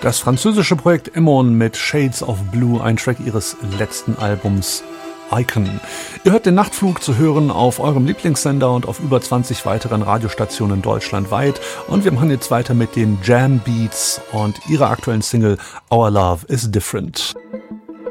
Das französische Projekt Immon mit Shades of Blue, ein Track ihres letzten Albums Icon. Ihr hört den Nachtflug zu hören auf eurem Lieblingssender und auf über 20 weiteren Radiostationen deutschlandweit. Und wir machen jetzt weiter mit den Jam Beats und ihrer aktuellen Single Our Love is Different.